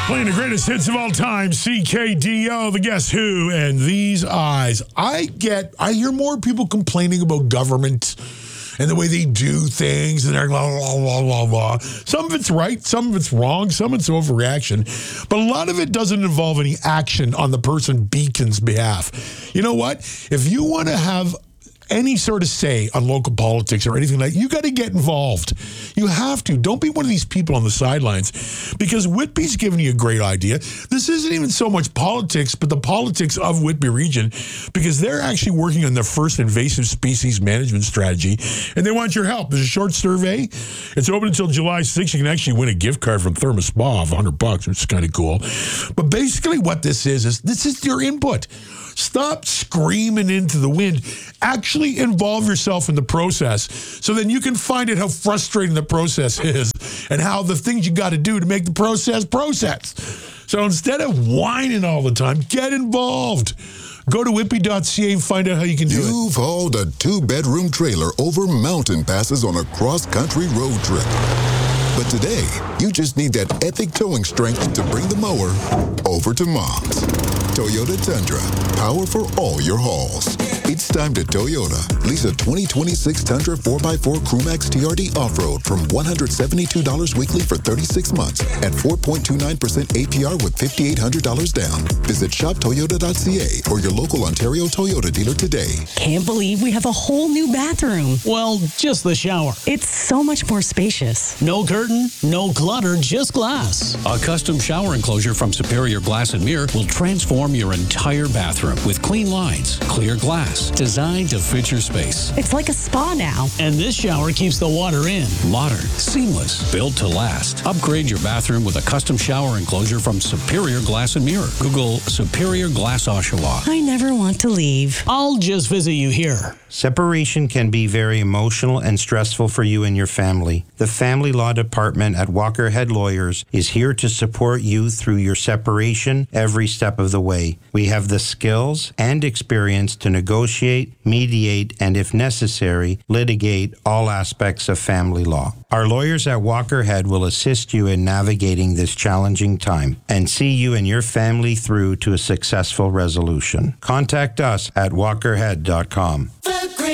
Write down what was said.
Playing the greatest hits of all time, CKDO, the Guess Who, and These Eyes. I hear more people complaining about government and the way they do things, and they're blah, blah, blah, blah, blah. Some of it's right, some of it's wrong, some of it's overreaction, but a lot of it doesn't involve any action on the person Beacon's behalf. You know what? If you want to have any sort of say on local politics or anything like that, you got to get involved. You have to. Don't be one of these people on the sidelines, because Whitby's giving you a great idea. This isn't even so much politics, but the politics of Whitby region, because they're actually working on their first invasive species management strategy, and they want your help. There's a short survey. It's open until July 6th. You can actually win a gift card from Therma Spa of $100, which is kind of cool. But basically what this is this is your input. Stop screaming into the wind. Actually involve yourself in the process, so then you can find out how frustrating the process is and how the things you got to do to make the process. So instead of whining all the time, get involved. Go to whitby.ca and find out how you can do it. You've hauled a 2-bedroom trailer over mountain passes on a cross-country road trip. But today, you just need that epic towing strength to bring the mower over to Mom's. Toyota Tundra, power for all your hauls. It's time to Toyota. Lease a 2026 Tundra 4x4 Crewmax TRD Off-Road from $172 weekly for 36 months at 4.29% APR with $5,800 down. Visit shoptoyota.ca or your local Ontario Toyota dealer today. Can't believe we have a whole new bathroom. Well, just the shower. It's so much more spacious. No curtain, no clutter, just glass. A custom shower enclosure from Superior Glass and Mirror will transform your entire bathroom with clean lines, clear glass, designed to fit your space. It's like a spa now. And this shower keeps the water in. Modern, seamless, built to last. Upgrade your bathroom with a custom shower enclosure from Superior Glass and Mirror. Google Superior Glass Oshawa. I never want to leave. I'll just visit you here. Separation can be very emotional and stressful for you and your family. The Family Law Department at Walker Head Lawyers is here to support you through your separation every step of the way. We have the skills and experience to negotiate, mediate, and if necessary, litigate all aspects of family law. Our lawyers at Walker Head will assist you in navigating this challenging time and see you and your family through to a successful resolution. Contact us at walkerhead.com.